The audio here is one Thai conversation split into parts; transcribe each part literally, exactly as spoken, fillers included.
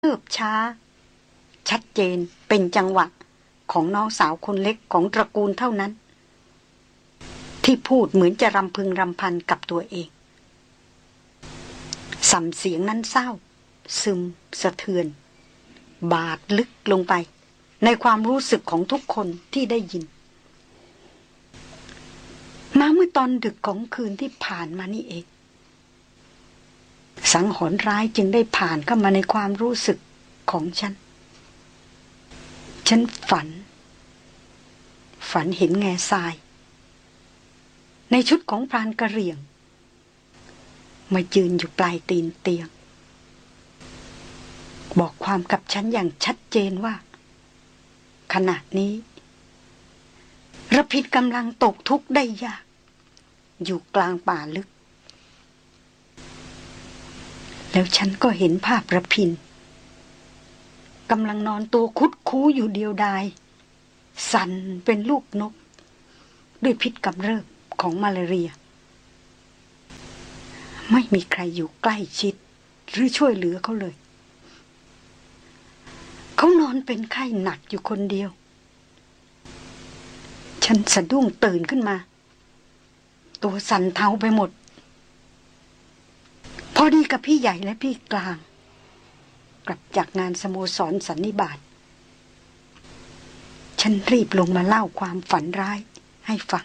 เนิบช้าชัดเจนเป็นจังหวะของน้องสาวคนเล็กของตระกูลเท่านั้นที่พูดเหมือนจะรำพึงรำพันกับตัวเองสำเสียงนั้นเศร้าซึมสะเทือนบาดลึกลงไปในความรู้สึกของทุกคนที่ได้ยินมาเมื่อตอนดึกของคืนที่ผ่านมานี่เองสังหรณ์ร้ายจึงได้ผ่านเข้ามาในความรู้สึกของฉันฉันฝันฝันเห็นแง่ทรายในชุดของพรานกะเหรี่ยงมายืนอยู่ปลายตีนเตียงบอกความกับฉันอย่างชัดเจนว่าขณะนี้ระพิดกำลังตกทุกข์ได้ยากอยู่กลางป่าลึกแล้วฉันก็เห็นภาพระพินกำลังนอนตัวคุดคู้อยู่เดียวดายสั่นเป็นลูกนกด้วยพิษกำเริบของมาลาเรียไม่มีใครอยู่ใกล้ชิดหรือช่วยเหลือเขาเลยเขานอนเป็นไข้หนักอยู่คนเดียวฉันสะดุ้งตื่นขึ้นมาตัวสั่นเทาไปหมดพอดีกับพี่ใหญ่และพี่กลางกลับจากงานสโมสรสันนิบาตฉันรีบลงมาเล่าความฝันร้ายให้ฟัง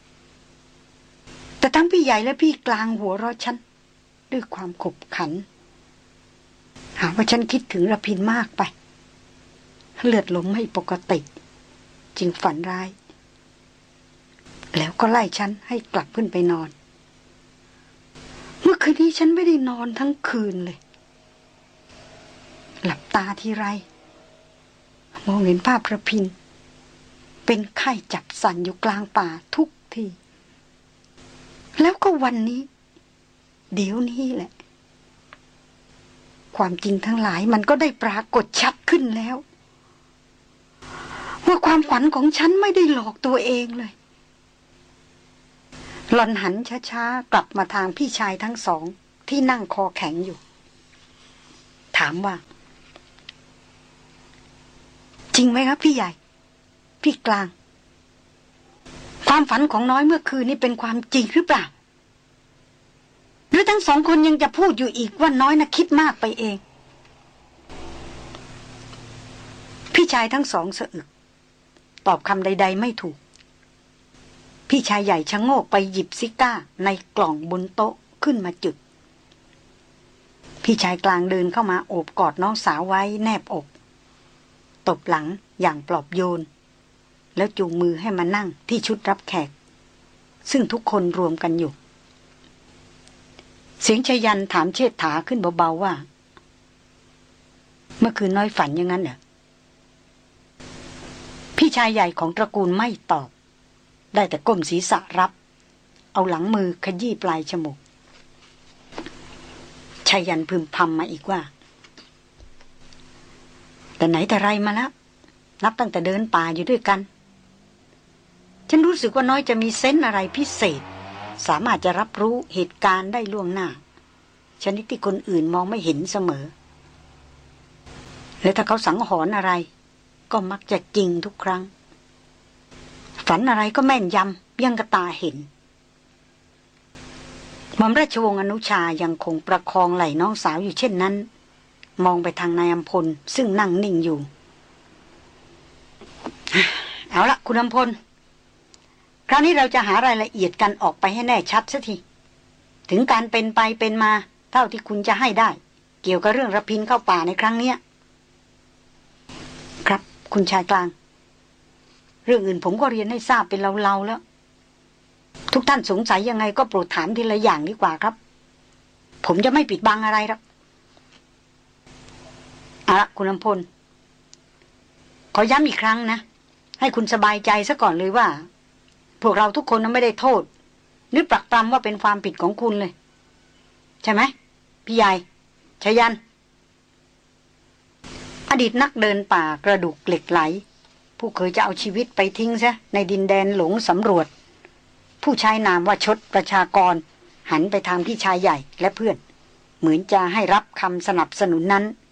แต่ทั้งพี่ใหญ่และพี่กลางหัวเราะฉันด้วยความขบขันหาว่าฉันคิดถึงระพินมากไปเลือดลมไม่ปกติจึงฝันร้ายแล้วก็ไล่ฉันให้กลับขึ้นไปนอนเมื่อคืนนี้ฉันไม่ได้นอนทั้งคืนเลยหลับตาทีไรมองเห็นภาพระพินเป็นไข้จับสั่นอยู่กลางป่าทุกทีแล้วก็วันนี้เดี๋ยวนี้แหละความจริงทั้งหลายมันก็ได้ปรากฏชัดขึ้นแล้วว่าความฝันของฉันไม่ได้หลอกตัวเองเลยหล่อนหันช้าๆกลับมาทางพี่ชายทั้งสองที่นั่งคอแข็งอยู่ถามว่าจริงไหมครับพี่ใหญ่พี่กลางความฝันของน้อยเมื่อคืนนี้เป็นความจริงหรือเปล่าหรือทั้งสองคนยังจะพูดอยู่อีกว่าน้อยน่ะคิดมากไปเองพี่ชายทั้งสองสะอึกตอบคำใดๆไม่ถูกพี่ชายใหญ่ชะโงกไปหยิบซิก้าในกล่องบนโต๊ะขึ้นมาจุดพี่ชายกลางเดินเข้ามาโอบกอดน้องสาวไว้แนบอกตบหลังอย่างปลอบโยนแล้วจูงมือให้มานั่งที่ชุดรับแขกซึ่งทุกคนรวมกันอยู่เสียงชยันถามเชษฐาขึ้นเบาๆว่าเมื่อคืนน้อยฝันอย่างนั้นเหรอพี่ชายใหญ่ของตระกูลไม่ตอบได้แต่ก้มศีรษะรับเอาหลังมือขยี้ปลายจมูกชายันพึมพำมาอีกว่าแต่ไหนแต่ไรมาแล้วนับตั้งแต่เดินป่าอยู่ด้วยกันฉันรู้สึกว่าน้อยจะมีเซนส์อะไรพิเศษสามารถจะรับรู้เหตุการณ์ได้ล่วงหน้าชนิดที่คนอื่นมองไม่เห็นเสมอและถ้าเขาสังหรณ์อะไรก็มักจะจริงทุกครั้งฝันอะไรก็แม่นยำยังกระตาเห็นหม่อมราชวงศ์อนุชายังคงประคองไหล่น้องสาวอยู่เช่นนั้นมองไปทางนายอำพลซึ่งนั่งนิ่งอยู่เอาละคุณอำพลคราวนี้เราจะหารายละเอียดกันออกไปให้แน่ชัดสักทีถึงการเป็นไปเป็นมาเท่าที่คุณจะให้ได้เกี่ยวกับเรื่องระพินเข้าป่าในครั้งนี้ครับคุณชายกลางเรื่องอื่นผมก็เรียนให้ทราบเป็นเล่าๆแล้วทุกท่านสงสัยยังไงก็โปรดถามทีละอย่างดีกว่าครับผมจะไม่ปิดบังอะไรหรอกเอาละคุณอำพลขอย้ำอีกครั้งนะให้คุณสบายใจซะก่อนเลยว่าพวกเราทุกคนนั้นไม่ได้โทษหรือปรักปรำว่าเป็นความผิดของคุณเลยใช่ไหมพี่ใหญ่ชยันอดีตนักเดินป่ากระดูกเหล็กไหลผู้เคยจะเอาชีวิตไปทิ้งซะในดินแดนหลงสำรวจผู้ใช้นามว่าชดประชากรหันไปทางพี่ชายใหญ่และเพื่อนเหมือนจะให้รับคำสนับสนุนนั้น